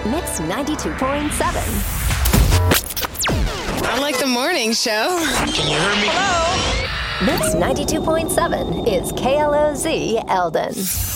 Mix 92.7. I like the morning show. Can you hear me? Hello? Mix 92.7 is KLOZ Eldon.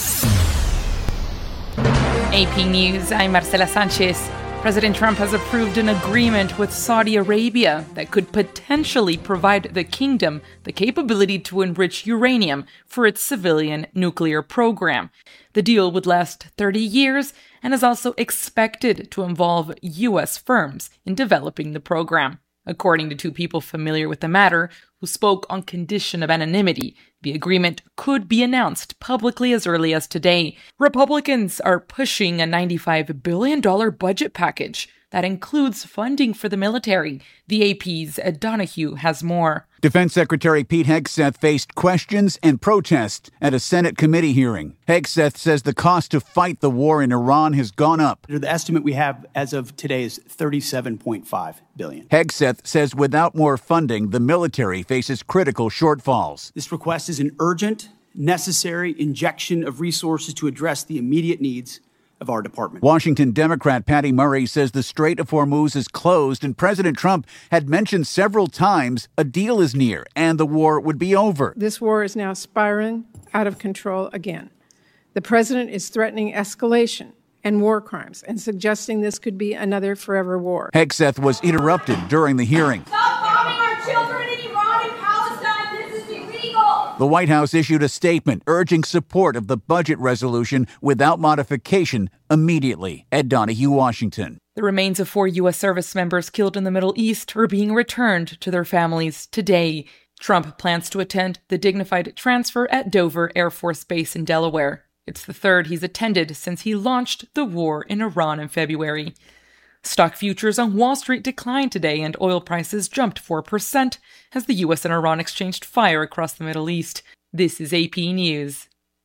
AP News, I'm Marcela Sanchez. President Trump has approved an agreement with Saudi Arabia that could potentially provide the kingdom the capability to enrich uranium for its civilian nuclear program. The deal would last 30 years and is also expected to involve U.S. firms in developing the program. According to two people familiar with the matter who spoke on condition of anonymity, the agreement could be announced publicly as early as today. Republicans are pushing a $95 billion budget package that includes funding for the military. The AP's Ed Donahue has more. Defense Secretary Pete Hegseth faced questions and protests at a Senate committee hearing. Hegseth says the cost to fight the war in Iran has gone up. The estimate we have as of today is $37.5 billion. Hegseth says without more funding, the military faces critical shortfalls. This request is an urgent, necessary injection of resources to address the immediate needs of our department. Washington Democrat Patty Murray says the Strait of Hormuz is closed, and President Trump had mentioned several times a deal is near and the war would be over. This war is now spiraling out of control again. The president is threatening escalation and war crimes and suggesting this could be another forever war. Hegseth was interrupted during the hearing. Stop bombing our children in Iran and Palestine. This is illegal. The White House issued a statement urging support of the budget resolution without modification immediately. Ed Donahue, Washington. The remains of 4 U.S. service members killed in the Middle East are being returned to their families today. Trump plans to attend the dignified transfer at Dover Air Force Base in Delaware. It's the third he's attended since he launched the war in Iran in February. Stock futures on Wall Street declined today and oil prices jumped 4% as the U.S. and Iran exchanged fire across the Middle East. This is AP News.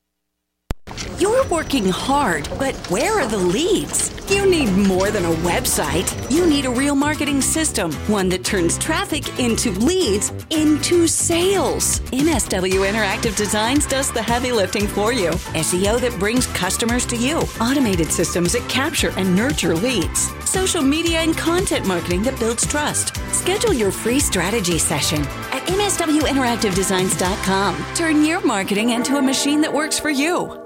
You're working hard, but where are the leads? You need more than a website. You need a real marketing system, one that turns traffic into leads into sales. MSW Interactive Designs does the heavy lifting for you. SEO that brings customers to you. Automated systems that capture and nurture leads. Social media and content marketing that builds trust. Schedule your free strategy session at MSWInteractiveDesigns.com. Turn your marketing into a machine that works for you.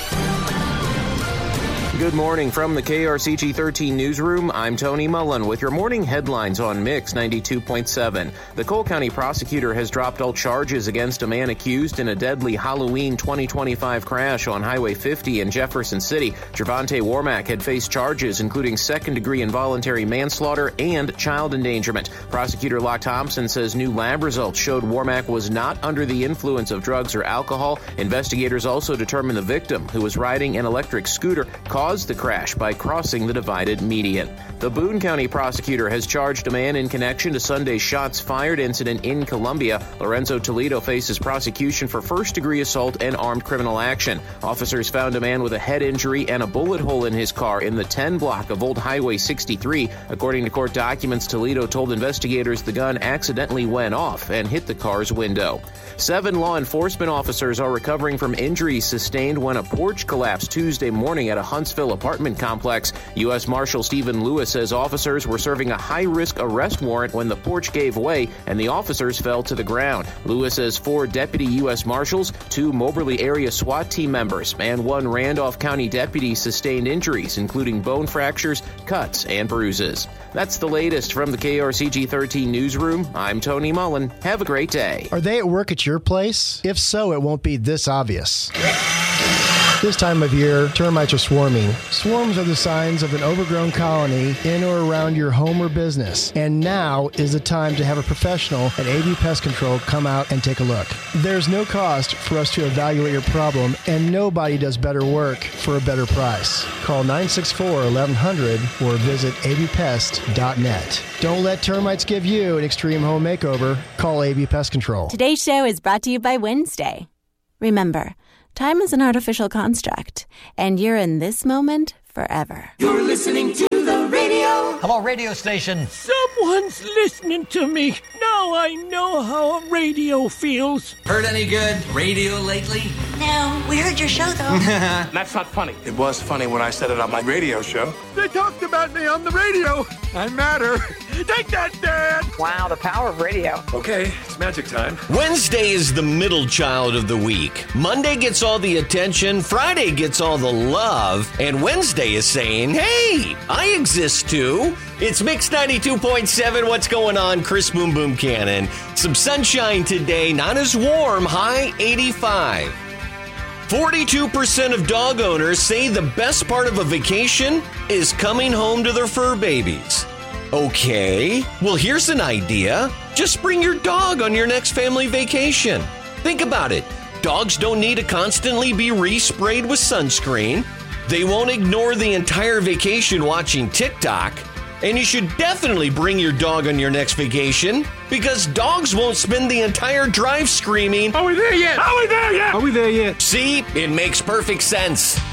Good morning from the KRCG 13 newsroom. I'm Tony Mullen with your morning headlines on Mix 92.7. The Cole County prosecutor has dropped all charges against a man accused in a deadly Halloween 2025 crash on Highway 50 in Jefferson City. Gervonta Warmack had faced charges including second-degree involuntary manslaughter and child endangerment. Prosecutor Locke Thompson says new lab results showed Warmack was not under the influence of drugs or alcohol. Investigators also determined the victim, who was riding an electric scooter, caused the crash by crossing the divided median. The Boone County prosecutor has charged a man in connection to Sunday's shots fired incident in Columbia. Lorenzo Toledo faces prosecution for first-degree assault and armed criminal action. Officers found a man with a head injury and a bullet hole in his car in the 10 block of Old Highway 63. According to court documents, Toledo told investigators the gun accidentally went off and hit the car's window. 7 law enforcement officers are recovering from injuries sustained when a porch collapsed Tuesday morning at a Huntsville apartment complex. U.S. Marshal Stephen Lewis says officers were serving a high-risk arrest warrant when the porch gave way and the officers fell to the ground. Lewis says 4 deputy U.S. Marshals, 2 Moberly area SWAT team members, and 1 Randolph County deputy sustained injuries, including bone fractures, cuts, and bruises. That's the latest from the KRCG 13 newsroom. I'm Tony Mullen. Have a great day. Are they at work at your place? If so, it won't be this obvious. This time of year, termites are swarming. Swarms are the signs of an overgrown colony in or around your home or business. And now is the time to have a professional at AV Pest Control come out and take a look. There's no cost for us to evaluate your problem, and nobody does better work for a better price. Call 964-1100 or visit avpest.net. Don't let termites give you an extreme home makeover. Call AV Pest Control. Today's show is brought to you by Wednesday. Remember, time is an artificial construct, and you're in this moment forever. You're listening to the radio. Hello, radio station. Someone's listening to me. Now I know how a radio feels. Heard any good radio lately? No, we heard your show, though. That's not funny. It was funny when I said it on my radio show. They talked about me on the radio. I matter. Take that, Dad. Wow, the power of radio. Okay, it's magic time. Wednesday is the middle child of the week. Monday gets all the attention, Friday gets all the love, and Wednesday is saying, hey, I exist too. It's Mix 92.7. What's going on? Chris Boom Boom Cannon. Some sunshine today, not as warm, high 85. 42% of dog owners say the best part of a vacation is coming home to their fur babies. Okay, well, here's an idea. Just bring your dog on your next family vacation. Think about it. Dogs don't need to constantly be resprayed with sunscreen. They won't ignore the entire vacation watching TikTok. And you should definitely bring your dog on your next vacation because dogs won't spend the entire drive screaming, "Are we there yet? Are we there yet? Are we there yet?" See, it makes perfect sense.